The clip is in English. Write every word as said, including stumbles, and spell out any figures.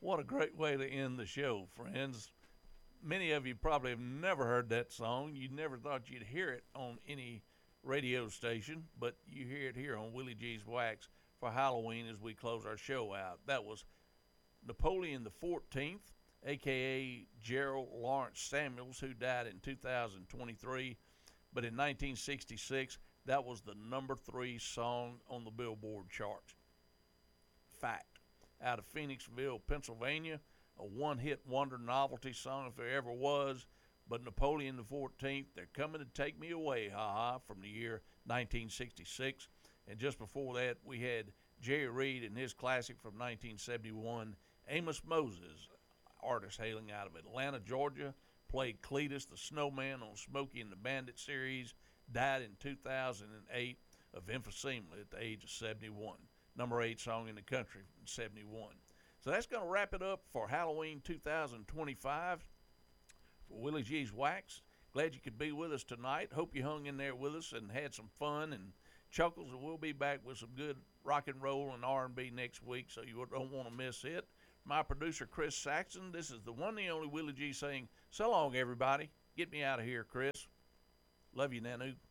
What a great way to end the show, friends. Many of you probably have never heard that song. You never thought you'd hear it on any radio station, but you hear it here on Willie G's Wax for Halloween as we close our show out. That was Napoleon the fourteenth, aka Gerald Lawrence Samuels, who died in two thousand twenty-three. But in nineteen sixty-six, that was the number three song on the Billboard charts. Fact. Out of Phoenixville, Pennsylvania, a one-hit wonder novelty song if there ever was. But Napoleon the fourteenth, They're Coming to Take Me Away, ha-ha, from the year nineteen sixty-six. And just before that, we had Jerry Reed and his classic from nineteen seventy-one, Amos Moses, artist hailing out of Atlanta, Georgia, played Cletus the Snowman on Smokey and the Bandit series, died in two thousand eight of emphysema at the age of seventy-one. Number eight song in the country in seventy-one. So that's going to wrap it up for Halloween two thousand twenty-five for Willie G's Wax. Glad you could be with us tonight. Hope you hung in there with us and had some fun and chuckles. And we'll be back with some good rock and roll and R and B next week, so you don't want to miss it. My producer, Chris Saxon, this is the one and only Willie G saying, so long, everybody. Get me out of here, Chris. Love you, Nanu.